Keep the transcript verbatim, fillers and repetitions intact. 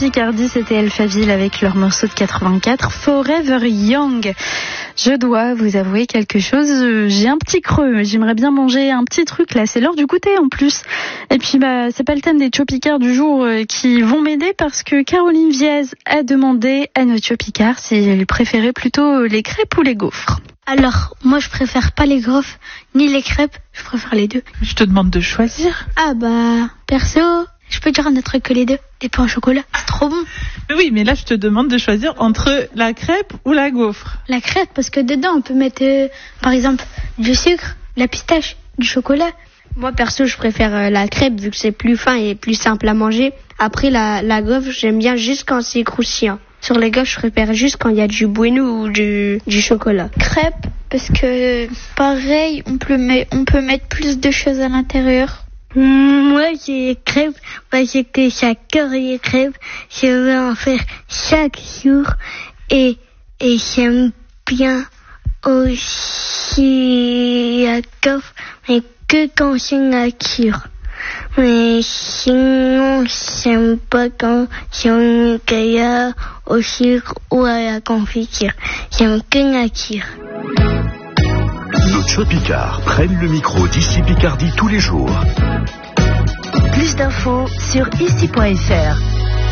Picardie, c'était Alphaville avec leur morceau de quatre-vingt-quatre, Forever Young. Je dois vous avouer quelque chose, j'ai un petit creux, j'aimerais bien manger un petit truc là, c'est l'heure du goûter en plus. Et puis bah c'est pas le thème des Tchopicards du jour euh, qui vont m'aider parce que Caroline Viez a demandé à nos Tchopicards s'ils préféraient plutôt les crêpes ou les gaufres. Alors, moi je préfère pas les gaufres ni les crêpes, je préfère les deux. Je te demande de choisir. Ah bah, perso, je peux dire un autre truc que les deux. Les pains au chocolat, c'est trop bon. Mais oui, mais là je te demande de choisir entre la crêpe ou la gaufre. La crêpe, parce que dedans on peut mettre, euh, par exemple, du sucre, la pistache, du chocolat. Moi perso, je préfère euh, la crêpe vu que c'est plus fin et plus simple à manger. Après la, la gaufre, j'aime bien juste quand c'est croustillant. Sur les gaufres, je préfère juste quand il y a du bueno ou du, du chocolat. Crêpe, parce que pareil, on peut, met, on peut mettre plus de choses à l'intérieur. Moi, j'ai crêpes parce que j'adore les crêpes. Je veux en faire chaque jour et, et j'aime bien aussi la gaufre, mais que quand c'est nature. Mais sinon, j'aime pas quand c'est au Nutella, au sucre ou à la confiture. J'aime que nature. Nos Tchopicards prennent le micro d'ici Picardie tous les jours. Plus d'infos sur ici point f r.